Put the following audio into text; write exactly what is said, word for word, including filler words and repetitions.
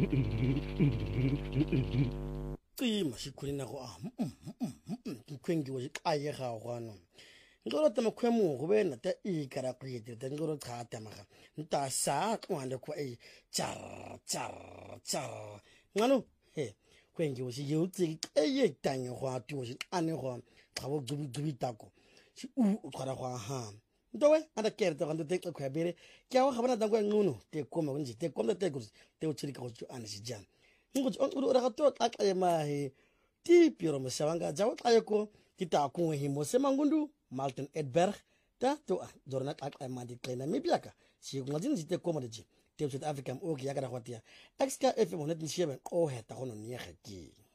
Cima shikhulina go ah nkwengi wo xaye ga gwana ngolo tama khwemu go bena ta ikara kwete ta ngolo chata maga nta sa kwande ko e char char char ngalo he kwengi wo shi yutsi eye tanyo go ati wo shi ane go ga bo dubi dubi tako shi u khara go ha ndowe anda kerta ga ndete kwa bere kya wa khabana dangwa ngunu te koma nji te komda te go te o chirika go ane shi jan ngoji on ura ga to tlaqa ma he ti piro msawanga jawo tlayeko kita ku himo semangundu Malten Edberg ta to dorna tlaqa ma di klena mibiaka si ngajin jite komadaji te South Africa o ki yakara khwatia X K F M one oh seven o heta gono nie geki